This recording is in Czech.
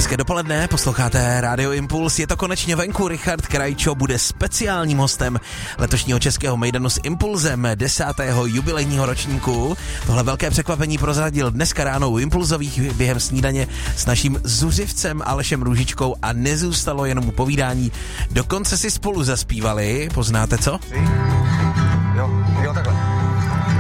Hezké dopoledne, posloucháte Radio Impuls, je to konečně venku, Richard Krajčo bude speciálním hostem letošního českého mejdanu s Impulzem 10. jubilejního ročníku. Tohle velké překvapení prozradil dneska ráno u Impulzových během snídaně s naším zuřivcem Alešem Růžičkou a nezůstalo jenom u povídání. Dokonce si spolu zaspívali, poznáte co?